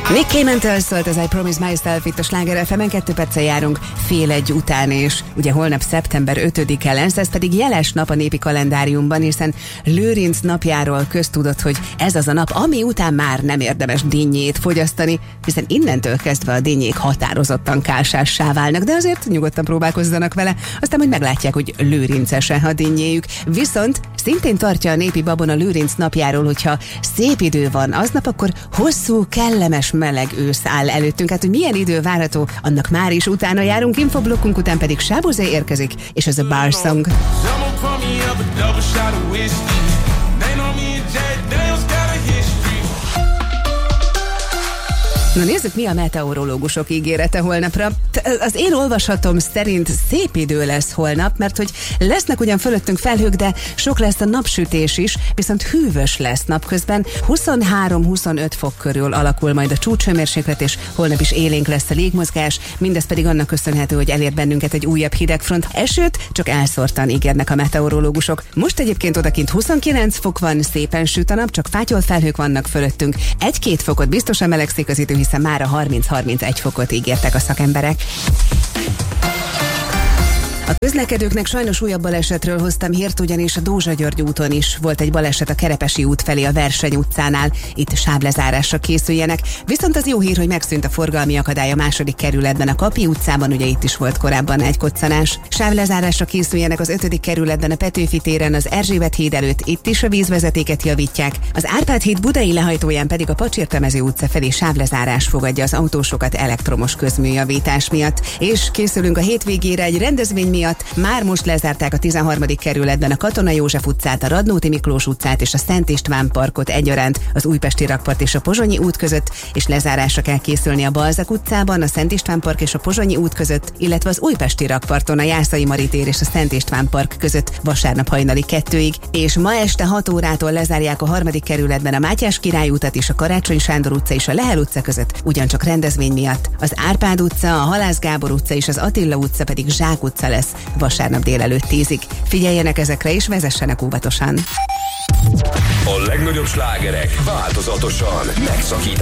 Nick Cayman-től szólt az I Promise Myself itt a Sláger FM-en, 2 perccel járunk 12:30 után, és ugye holnap szeptember 5-e lesz, ez pedig jeles nap a népi kalendáriumban, hiszen Lőrinc napjáról köztudott, hogy ez az a nap, ami után már nem érdemes dinnyét fogyasztani, hiszen innentől kezdve a dinnyék határozottan kálsássá válnak, de azért nyugodtan próbálkozzanak vele, aztán majd meglátják, hogy lőrinces-e a dinnyéjük. Viszont szintén tartja a népi babon a Lőrinc napjáról, hogyha szép idő van aznap, akkor hosszú, kellemes, meleg ősz áll előttünk. Hát, hogy milyen idő várható, annak már is utána járunk, infoblokkunk után pedig Sábozé érkezik, és ez a Bar Song. Na nézzük, mi a meteorológusok ígérete holnapra. Az én olvasatom szerint szép idő lesz holnap, mert hogy lesznek ugyan fölöttünk felhők, de sok lesz a napsütés is, viszont hűvös lesz napközben. 23-25 fok körül alakul majd a csúcshőmérséklet, és holnap is élénk lesz a légmozgás, mindez pedig annak köszönhető, hogy elér bennünket egy újabb hidegfront. Esőt csak elszórtan ígérnek a meteorológusok. Most egyébként odakint 29 fok van, szépen süt a nap, csak fátyolt felhők vannak fölöttünk. 1-2 fokot biztosan melegszik az idő, hiszen már a 30-31 fokot ígértek a szakemberek. A közlekedőknek sajnos újabb balesetről hoztam hírt, ugyanis a Dózsa-György úton is volt egy baleset a Kerepesi út felé a Verseny utcánál. Itt sávlezárásra készüljenek. Viszont az jó hír, hogy megszűnt a forgalmi akadály a 2. kerületben, a Kapi utcában, ugye itt is volt korábban egy koccanás. Sávlezárásra készüljenek az 5. kerületben, a Petőfi téren, az Erzsébet híd előtt, itt is a vízvezetéket javítják. Az Árpád híd budai lehajtóján pedig a Pacsirtemező utca felé sávlezárás fogadja az autósokat elektromos közműjavítás miatt. És készülünk a hétvégére egy rendezvény miatt. Már most lezárták a 13. kerületben a Katona József utcát, a Radnóti Miklós utcát és a Szent István parkot egyaránt az Újpesti rakpart és a Pozsonyi út között, és lezárásra kell készülni a Balzak utcában, a Szent István park és a Pozsonyi út között, illetve az Újpesti rakparton a Jászai Mari tér és a Szent István park között vasárnap hajnali 2-ig, és ma este 6 órától lezárják a 3. kerületben a Mátyás Király utat és a Karácsony Sándor utca és a Lehel utca között, ugyancsak rendezvény miatt. Az Árpád utca, a Halász Gábor utca és az Attila utca pedig Zsák utca lesz vasárnap délelőtt 10-ig. Figyeljenek ezekre és vezessenek óvatosan. A legnagyobb slágerek változatosan megszakítják